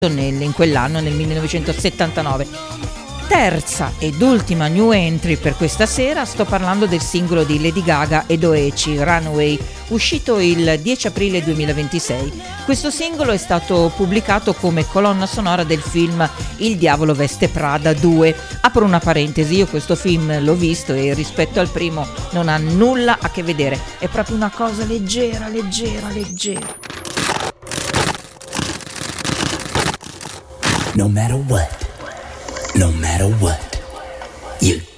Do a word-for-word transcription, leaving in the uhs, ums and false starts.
nel, in quell'anno, nel millenovecentosettantanove. Terza ed ultima new entry per questa sera, sto parlando del singolo di Lady Gaga e Doechii, Runaway, uscito il dieci aprile duemilaventisei. Questo singolo è stato pubblicato come colonna sonora del film Il diavolo veste Prada due. Apro una parentesi, io questo film l'ho visto e rispetto al primo non ha nulla a che vedere, è proprio una cosa leggera, leggera, leggera. No matter what, no matter what, you